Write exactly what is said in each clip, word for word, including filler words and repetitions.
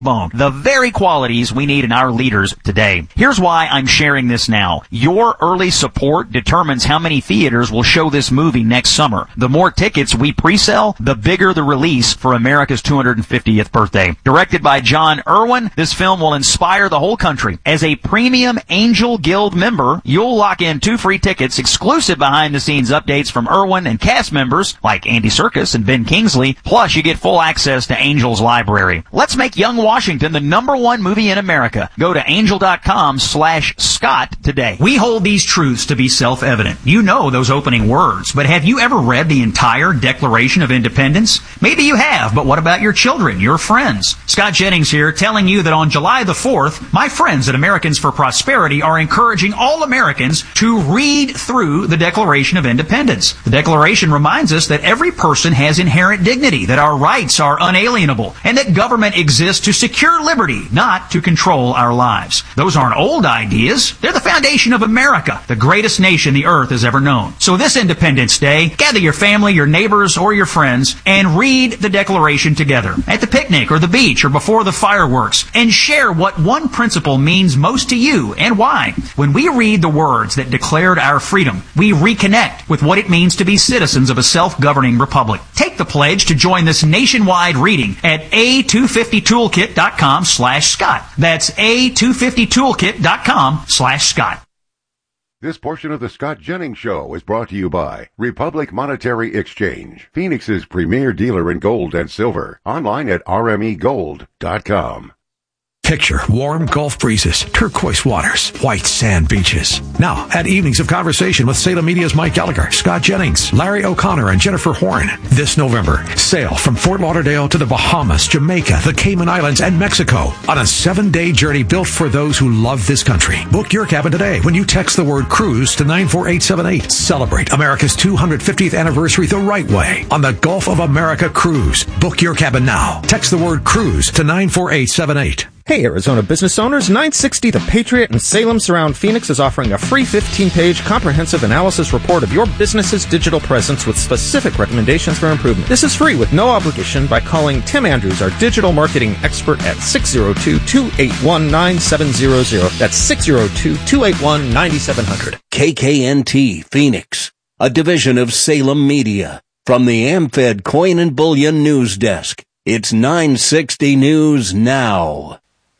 Bone, the very qualities we need in our leaders today. Here's why I'm sharing this now. Your early support determines how many theaters will show this movie next summer. The more tickets we pre-sell, the bigger the release for America's two hundred fiftieth birthday. Directed by John Irwin, this film will inspire the whole country. As a premium Angel Guild member, you'll lock in two free tickets, exclusive behind-the-scenes updates from Irwin and cast members like Andy Serkis and Ben Kingsley, plus you get full access to Angel's library. Let's make Young Washington the number one movie in America. Go to angel.com slash Scott today. We hold these truths to be self-evident. You know those opening words, but have you ever read the entire Declaration of Independence? Maybe you have, but what about your children, your friends? Scott Jennings here, telling you that on July the fourth, my friends at Americans for Prosperity are encouraging all Americans to read through the Declaration of Independence. The Declaration reminds us that every person has inherent dignity, that our rights are unalienable, and that government exists to secure liberty, not to control our lives. Those aren't old ideas. They're the foundation of America, the greatest nation the earth has ever known. So this Independence Day, gather your family, your neighbors, or your friends, and read the Declaration together at the picnic or the beach or before the fireworks, and share what one principle means most to you and why. When we read the words that declared our freedom, we reconnect with what it means to be citizens of a self-governing republic. Take the pledge to join this nationwide reading at A two fifty toolkit dot com slash Scott. That's A two fifty toolkit dot com slash Scott. This portion of the Scott Jennings Show is brought to you by Republic Monetary Exchange, Phoenix's premier dealer in gold and silver. Online at R M E gold dot com. Picture warm Gulf breezes, turquoise waters, white sand beaches. Now, at Evenings of Conversation with Salem Media's Mike Gallagher, Scott Jennings, Larry O'Connor, and Jennifer Horn. This November, sail from Fort Lauderdale to the Bahamas, Jamaica, the Cayman Islands, and Mexico on a seven-day journey built for those who love this country. Book your cabin today when you text the word cruise to nine four eight seven eight. Celebrate America's two hundred fiftieth anniversary the right way on the Gulf of America Cruise. Book your cabin now. Text the word cruise to nine four eight seven eight. Hey, Arizona business owners, nine sixty The Patriot and Salem Surround Phoenix is offering a free fifteen-page comprehensive analysis report of your business's digital presence with specific recommendations for improvement. This is free with no obligation by calling Tim Andrews, our digital marketing expert, at six oh two, two eight one, nine seven zero zero. That's six oh two, two eight one, nine seven zero zero. K K N T Phoenix, a division of Salem Media. From the AmFed Coin and Bullion News Desk, it's nine sixty News Now.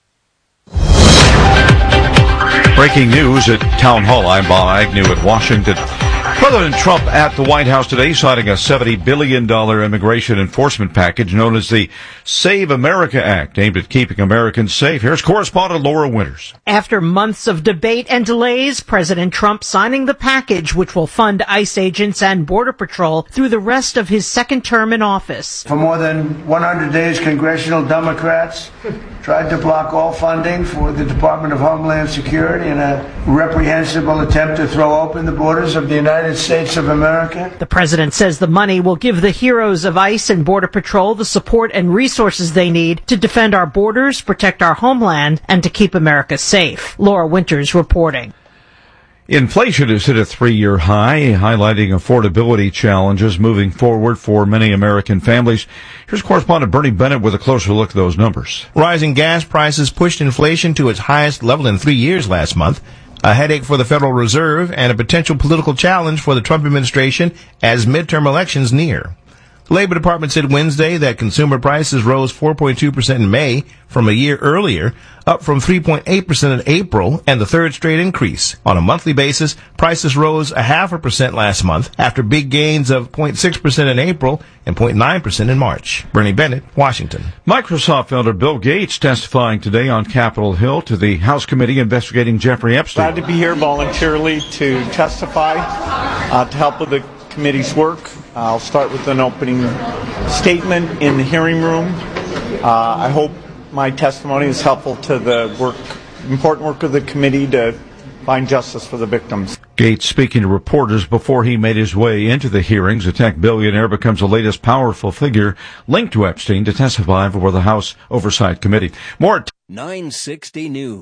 Breaking news at Town Hall. I'm Bob Agnew at Washington. President Trump at the White House today signing a seventy billion dollars immigration enforcement package known as the Save America Act, aimed at keeping Americans safe. Here's correspondent Laura Winters. After months of debate and delays, President Trump signing the package which will fund ICE agents and Border Patrol through the rest of his second term in office. For more than one hundred days, congressional Democrats tried to block all funding for the Department of Homeland Security in a reprehensible attempt to throw open the borders of the United States of America. The president says the money will give the heroes of ICE and Border Patrol the support and resources they need to defend our borders, protect our homeland, and to keep America safe. Laura Winters reporting. Inflation has hit a three-year high, highlighting affordability challenges moving forward for many American families. Here's correspondent Bernie Bennett with a closer look at those numbers. Rising gas prices pushed inflation to its highest level in three years last month, a headache for the Federal Reserve and a potential political challenge for the Trump administration as midterm elections near. The Labor Department said Wednesday that consumer prices rose four point two percent in May from a year earlier, up from three point eight percent in April, and the third straight increase. On a monthly basis, prices rose a half a percent last month after big gains of zero point six percent in April and zero point nine percent in March. Bernie Bennett, Washington. Microsoft founder Bill Gates testifying today on Capitol Hill to the House committee investigating Jeffrey Epstein. Glad to be here voluntarily to testify, uh, to help with the committee's work. I'll start with an opening statement in the hearing room. Uh, I hope my testimony is helpful to the work, important work of the committee to find justice for the victims. Gates speaking to reporters before he made his way into the hearings. A tech billionaire becomes the latest powerful figure linked to Epstein to testify before the House Oversight Committee. More. nine sixty News.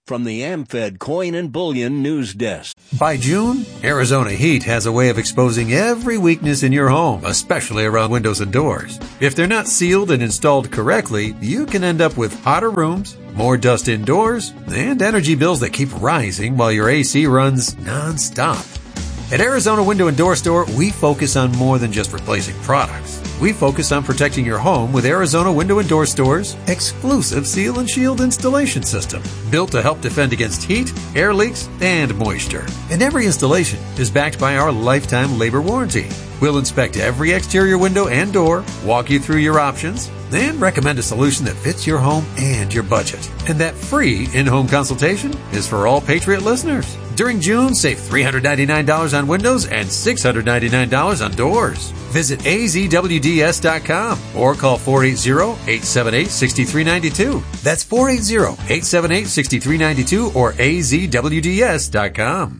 From the AmFed Coin and Bullion News Desk. By June, Arizona Heat has a way of exposing every weakness in your home, especially around windows and doors. If they're not sealed and installed correctly, you can end up with hotter rooms, more dust indoors, and energy bills that keep rising while your A C runs non-stop. At Arizona Window and Door Store, we focus on more than just replacing products. We focus on protecting your home with Arizona Window and Door Store's exclusive Seal and Shield installation system, built to help defend against heat, air leaks, and moisture. And every installation is backed by our lifetime labor warranty. We'll inspect every exterior window and door, walk you through your options, and recommend a solution that fits your home and your budget. And that free in-home consultation is for all Patriot listeners. During June, save three hundred ninety-nine dollars on windows and six hundred ninety-nine dollars on doors. Visit A Z W D S dot com or call four eight zero, eight seven eight, six three nine two. That's four eight zero, eight seven eight, six three nine two or A Z W D S dot com.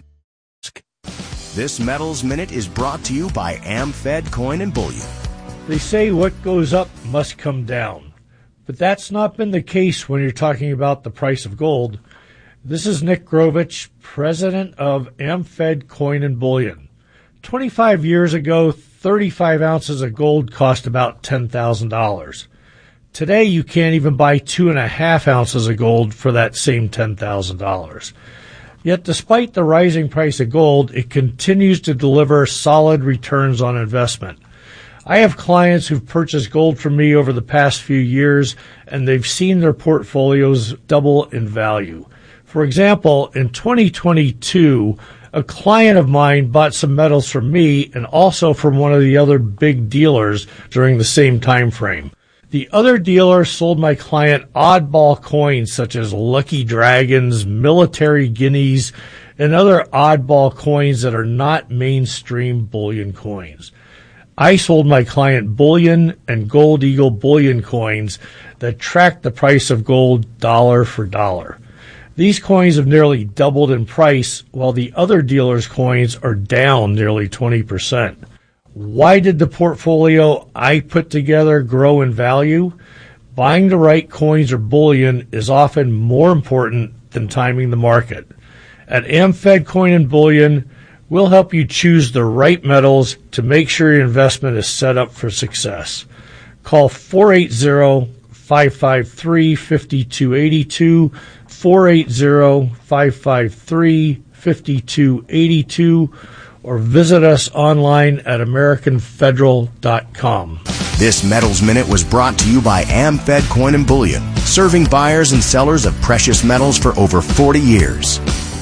This Metals Minute is brought to you by AmFed Coin and Bullion. They say what goes up must come down, but that's not been the case when you're talking about the price of gold. This is Nick Grovich, president of AmFed Coin and Bullion. twenty-five years ago, thirty-five ounces of gold cost about ten thousand dollars. Today, you can't even buy two and a half ounces of gold for that same ten thousand dollars. Yet despite the rising price of gold, it continues to deliver solid returns on investment. I have clients who've purchased gold from me over the past few years, and they've seen their portfolios double in value. For example, in twenty twenty-two, a client of mine bought some metals from me and also from one of the other big dealers during the same time frame. The other dealer sold my client oddball coins such as Lucky Dragons, military guineas, and other oddball coins that are not mainstream bullion coins. I sold my client bullion and Gold Eagle bullion coins that track the price of gold dollar for dollar. These coins have nearly doubled in price, while the other dealer's coins are down nearly twenty percent. Why did the portfolio I put together grow in value? Buying the right coins or bullion is often more important than timing the market. At AmFed Coin and Bullion, we'll help you choose the right metals to make sure your investment is set up for success. Call four eight zero, five five three, five two eight two, four eight zero, five five three, five two eight two, or visit us online at American Federal dot com. This Metals Minute was brought to you by AmFed Coin and Bullion, serving buyers and sellers of precious metals for over forty years.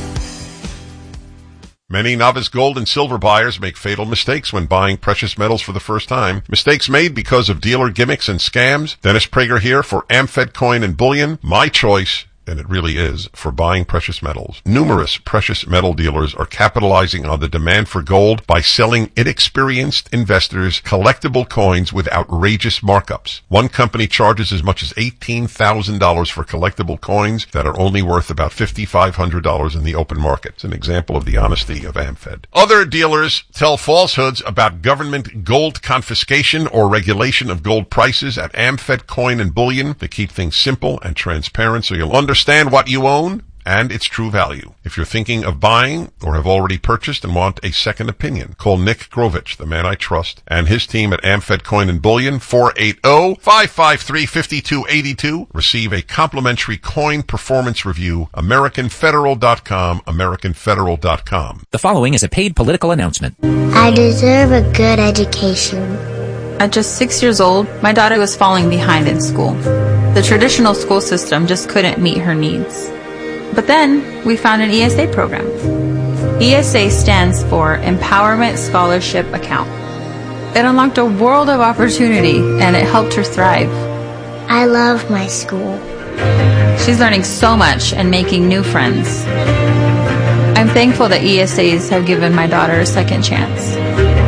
Many novice gold and silver buyers make fatal mistakes when buying precious metals for the first time. Mistakes made because of dealer gimmicks and scams. Dennis Prager here for AmFed Coin and Bullion. My choice, and it really is, for buying precious metals. Numerous precious metal dealers are capitalizing on the demand for gold by selling inexperienced investors collectible coins with outrageous markups. One company charges as much as eighteen thousand dollars for collectible coins that are only worth about five thousand five hundred dollars in the open market. It's an example of the honesty of AmFed. Other dealers tell falsehoods about government gold confiscation or regulation of gold prices at AmFed Coin and Bullion. They keep things simple and transparent so you'll understand Understand what you own and its true value. If you're thinking of buying or have already purchased and want a second opinion, call Nick Grovich, the man I trust, and his team at AmFed Coin and Bullion, four eight zero, five five three, five two eight two. Receive a complimentary coin performance review. American Federal dot com, American Federal dot com. The following is a paid political announcement. I deserve a good education. At just six years old, my daughter was falling behind in school. The traditional school system just couldn't meet her needs. But then, we found an E S A program. E S A stands for Empowerment Scholarship Account. It unlocked a world of opportunity, and it helped her thrive. I love my school. She's learning so much and making new friends. I'm thankful that E S As have given my daughter a second chance.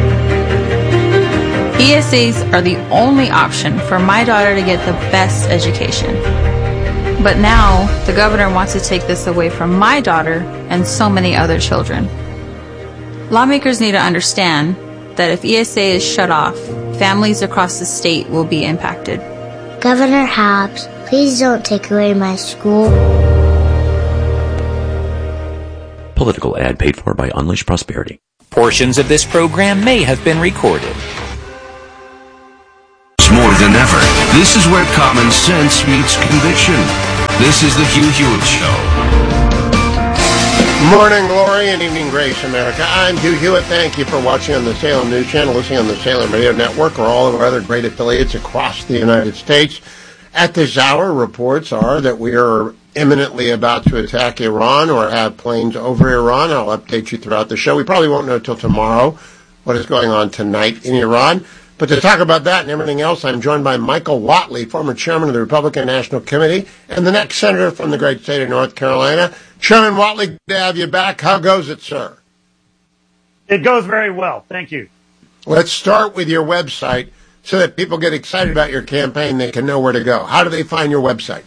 E S As are the only option for my daughter to get the best education. But now, the governor wants to take this away from my daughter and so many other children. Lawmakers need to understand that if E S A is shut off, families across the state will be impacted. Governor Hobbs, please don't take away my school. Political ad paid for by Unleash Prosperity. Portions of this program may have been recorded. More than ever, this is where common sense meets conviction. This is the Hugh Hewitt Show. Morning glory and evening grace, America. I'm Hugh Hewitt. Thank you for watching on the Salem News Channel, listening on the Salem Radio Network, or all of our other great affiliates across the United States. At this hour, reports are that we are imminently about to attack Iran or have planes over Iran. I'll update you throughout the show. We probably won't know till tomorrow what is going on tonight in Iran. But to talk about that and everything else, I'm joined by Michael Whatley, former chairman of the Republican National Committee and the next senator from the great state of North Carolina. Chairman Whatley, good to have you back. How goes it, sir? It goes very well. Thank you. Let's start with your website so that people get excited about your campaign. They can know where to go. How do they find your website?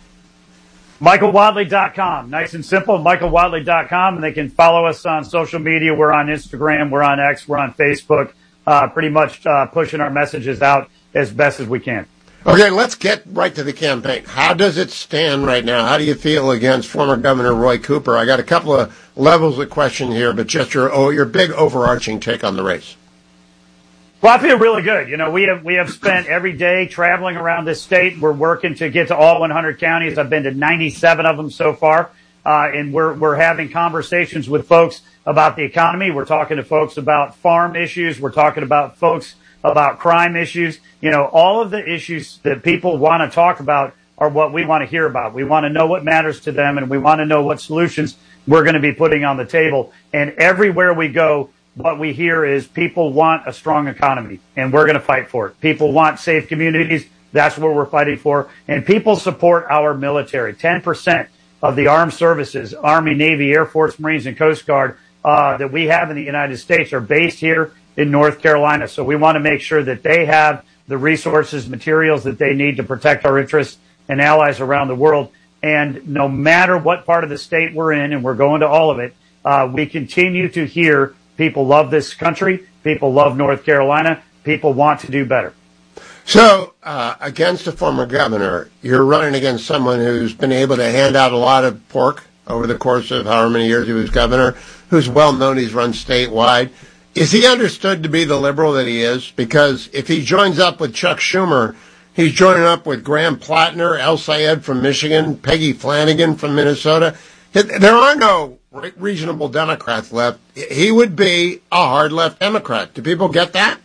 Michael Whatley dot com. Nice and simple, Michael Whatley dot com. And they can follow us on social media. We're on Instagram. We're on X. We're on Facebook. Uh, pretty much uh, pushing our messages out as best as we can. Okay, let's get right to the campaign. How does it stand right now? How do you feel against former Governor Roy Cooper? I got a couple of levels of question here, but just your oh, your big overarching take on the race. Well, I feel really good. You know, we have we have spent every day traveling around this state. We're working to get to all one hundred counties. I've been to ninety-seven of them so far, uh, and we're we're having conversations with folks about the economy. We're talking to folks about farm issues. We're talking about folks about crime issues. You know, all of the issues that people want to talk about are what we want to hear about. We want to know what matters to them, and we want to know what solutions we're going to be putting on the table. And everywhere we go, what we hear is people want a strong economy, and we're going to fight for it. People want safe communities. That's what we're fighting for. And people support our military. ten percent of the armed services, Army, Navy, Air Force, Marines, and Coast Guard, Uh, that we have in the United States are based here in North Carolina. So we want to make sure that they have the resources, materials that they need to protect our interests and allies around the world. And no matter what part of the state we're in, and we're going to all of it, uh, we continue to hear people love this country, people love North Carolina, people want to do better. So, uh, against a former governor, you're running against someone who's been able to hand out a lot of pork over the course of however many years he was governor, who's well known, he's run statewide. Is he understood to be the liberal that he is? Because if he joins up with Chuck Schumer, he's joining up with Graham Plattner, El Sayed from Michigan, Peggy Flanagan from Minnesota. There are no reasonable Democrats left. He would be a hard left Democrat. Do people get that?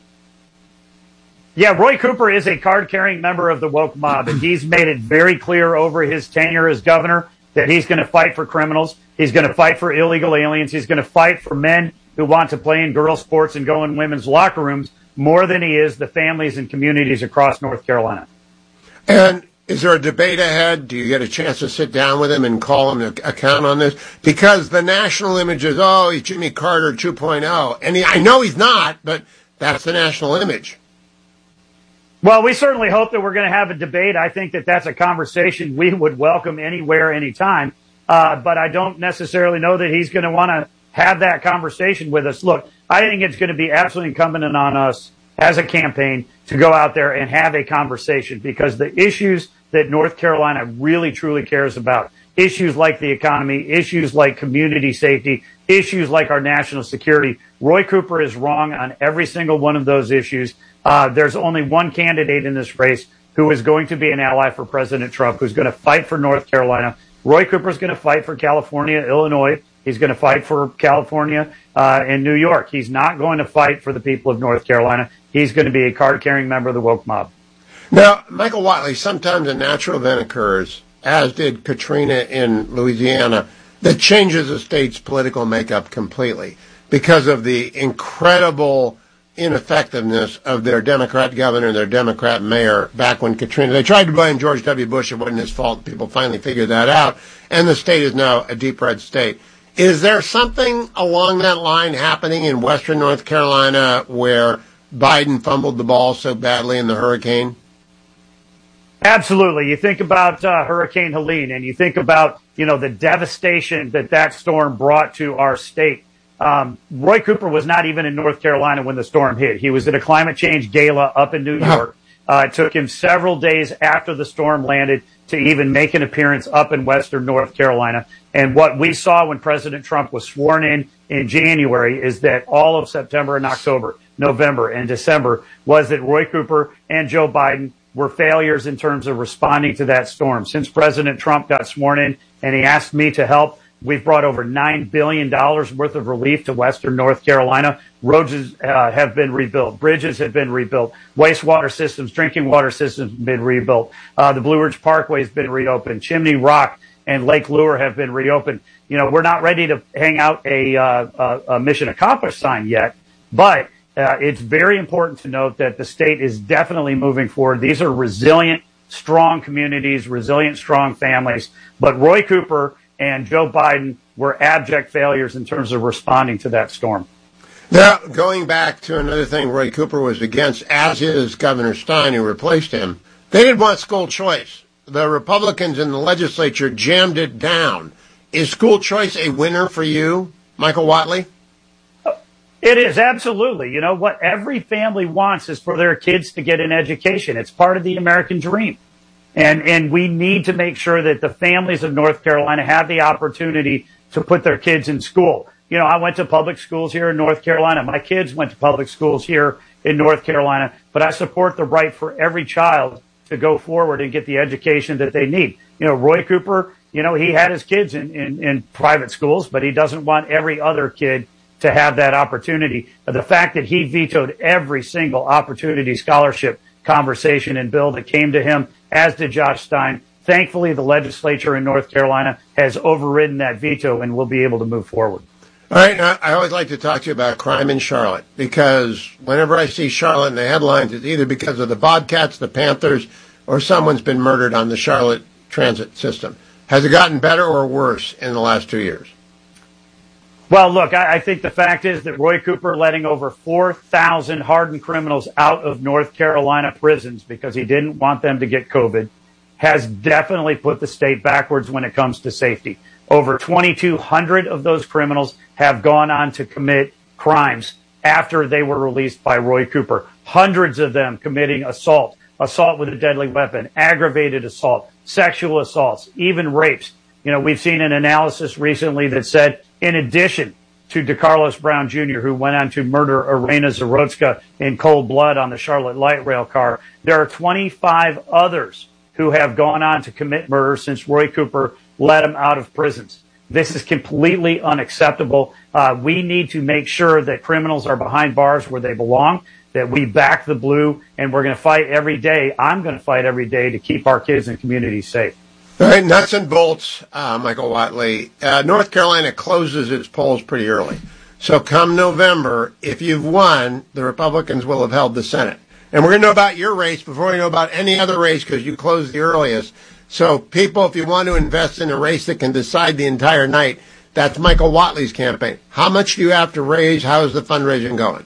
Yeah, Roy Cooper is a card-carrying member of the woke mob, and he's made it very clear over his tenure as governor that he's going to fight for criminals. He's going to fight for illegal aliens. He's going to fight for men who want to play in girls' sports and go in women's locker rooms more than he is the families and communities across North Carolina. And is there a debate ahead? Do you get a chance to sit down with him and call him to account on this? Because the national image is, oh, he's Jimmy Carter two point oh. And he, I know he's not, but that's the national image. Well, we certainly hope that we're going to have a debate. I think that that's a conversation we would welcome anywhere, anytime. Uh, but I don't necessarily know that he's going to want to have that conversation with us. Look, I think it's going to be absolutely incumbent on us as a campaign to go out there and have a conversation, because the issues that North Carolina really, truly cares about, issues like the economy, issues like community safety, issues like our national security, Roy Cooper is wrong on every single one of those issues. Uh, there's only one candidate in this race who is going to be an ally for President Trump, who's going to fight for North Carolina. Roy Cooper is going to fight for California, Illinois. He's going to fight for California uh, and New York. He's not going to fight for the people of North Carolina. He's going to be a card-carrying member of the woke mob. Now, Michael Whatley, sometimes a natural event occurs, as did Katrina in Louisiana, that changes a state's political makeup completely because of the incredible ineffectiveness of their Democrat governor and their Democrat mayor back when Katrina. They tried to blame George W. Bush. It wasn't his fault. People finally figured that out. And the state is now a deep red state. Is there something along that line happening in western North Carolina where Biden fumbled the ball so badly in the hurricane? Absolutely. You think about uh, Hurricane Helene, and you think about, you know, the devastation that that storm brought to our state. Um, Roy Cooper was not even in North Carolina when the storm hit. He was at a climate change gala up in New York. Uh, it took him several days after the storm landed to even make an appearance up in Western North Carolina. And what we saw when President Trump was sworn in in January is that all of September and October, November and December, was that Roy Cooper and Joe Biden were failures in terms of responding to that storm. Since President Trump got sworn in and he asked me to help, we've brought over nine billion dollars worth of relief to Western North Carolina. Roads uh, have been rebuilt. Bridges have been rebuilt. Wastewater systems, drinking water systems have been rebuilt. Uh, the Blue Ridge Parkway has been reopened. Chimney Rock and Lake Lure have been reopened. You know, we're not ready to hang out a, uh, a, a mission accomplished sign yet, but uh, it's very important to note that the state is definitely moving forward. These are resilient, strong communities, resilient, strong families. But Roy Cooper and Joe Biden were abject failures in terms of responding to that storm. Now, going back to another thing Roy Cooper was against, as is Governor Stein, who replaced him, they didn't want school choice. The Republicans in the legislature jammed it down. Is school choice a winner for you, Michael Whatley? It is, absolutely. You know, what every family wants is for their kids to get an education. It's part of the American dream. And and we need to make sure that the families of North Carolina have the opportunity to put their kids in school. You know, I went to public schools here in North Carolina. My kids went to public schools here in North Carolina. But I support the right for every child to go forward and get the education that they need. You know, Roy Cooper, you know, he had his kids in, in, in private schools, but he doesn't want every other kid to have that opportunity. The fact that he vetoed every single opportunity scholarship conversation and bill that came to him, as did Josh Stein. Thankfully, the legislature in North Carolina has overridden that veto and will be able to move forward. All right, now, I always like to talk to you about crime in Charlotte, because whenever I see Charlotte in the headlines, it's either because of the Bobcats, the Panthers, or someone's been murdered on the Charlotte transit system. Has it gotten better or worse in the last two years? Well, look, I, I think the fact is that Roy Cooper letting over four thousand hardened criminals out of North Carolina prisons because he didn't want them to get COVID has definitely put the state backwards when it comes to safety. Over twenty-two hundred of those criminals have gone on to commit crimes after they were released by Roy Cooper. Hundreds of them committing assault, assault with a deadly weapon, aggravated assault, sexual assaults, even rapes. You know, we've seen an analysis recently that said, in addition to DeCarlos Brown Junior, who went on to murder Irena Zarotska in cold blood on the Charlotte Light Rail car, there are twenty-five others who have gone on to commit murder since Roy Cooper let them out of prisons. This is completely unacceptable. Uh, we need to make sure that criminals are behind bars where they belong, that we back the blue, and we're going to fight every day. I'm going to fight every day to keep our kids and communities safe. All right, nuts and bolts, uh, Michael Whatley. Uh, North Carolina closes its polls pretty early. So come November, if you've won, the Republicans will have held the Senate. And we're going to know about your race before we know about any other race because you closed the earliest. So people, if you want to invest in a race that can decide the entire night, that's Michael Whatley's campaign. How much do you have to raise? How is the fundraising going?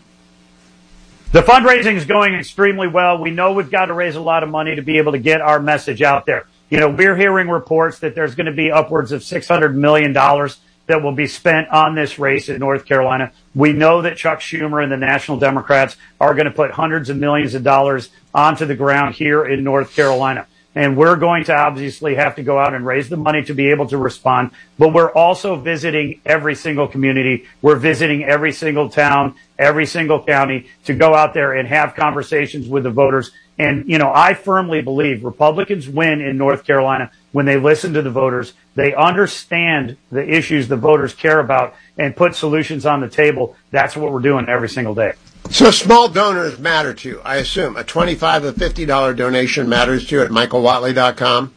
The fundraising is going extremely well. We know we've got to raise a lot of money to be able to get our message out there. You know, we're hearing reports that there's going to be upwards of six hundred million dollars that will be spent on this race in North Carolina. We know that Chuck Schumer and the National Democrats are going to put hundreds of millions of dollars onto the ground here in North Carolina. And we're going to obviously have to go out and raise the money to be able to respond. But we're also visiting every single community. We're visiting every single town, every single county to go out there and have conversations with the voters. And, you know, I firmly believe Republicans win in North Carolina when they listen to the voters. They understand the issues the voters care about and put solutions on the table. That's what we're doing every single day. So small donors matter to you, I assume. A twenty-five dollars, a fifty dollars donation matters to you at michael whatley dot com?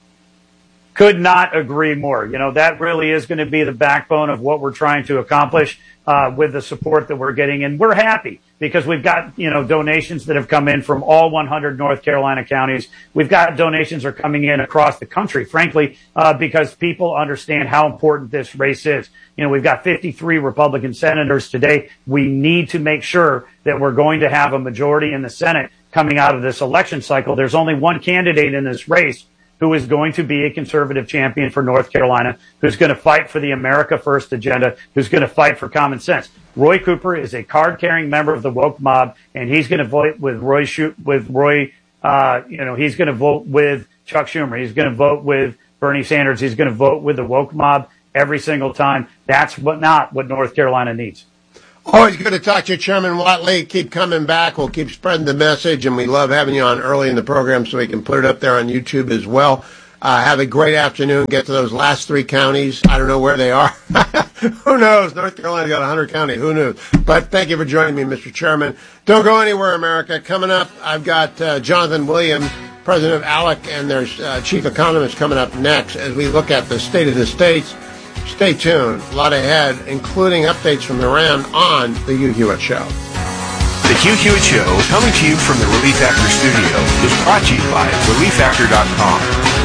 Could not agree more. You know, that really is going to be the backbone of what we're trying to accomplish uh, with the support that we're getting. And we're happy because we've got, you know, donations that have come in from all one hundred North Carolina counties. We've got donations are coming in across the country, frankly, uh, because people understand how important this race is. You know, we've got fifty-three Republican senators today. We need to make sure that we're going to have a majority in the Senate coming out of this election cycle. There's only one candidate in this race who is going to be a conservative champion for North Carolina, who's going to fight for the America First agenda, who's going to fight for common sense. Roy Cooper is a card-carrying member of the woke mob, and he's going to vote with Roy, with Roy, uh, you know, he's going to vote with Chuck Schumer. He's going to vote with Bernie Sanders. He's going to vote with the woke mob every single time. That's what not what North Carolina needs. Always good to talk to you, Chairman Watley. Keep coming back. We'll keep spreading the message, and we love having you on early in the program so we can put it up there on YouTube as well. Uh, have a great afternoon. Get to those last three counties. I don't know where they are. Who knows? North Carolina got one hundred counties. Who knew? But thank you for joining me, Mister Chairman. Don't go anywhere, America. Coming up, I've got uh, Jonathan Williams, president of ALEC, and their uh, chief economist coming up next as we look at the state of the states. Stay tuned. A lot ahead, including updates from Iran on The Hugh Hewitt Show. The Hugh Hewitt Show, coming to you from the Relief Factor studio, is brought to you by relief factor dot com.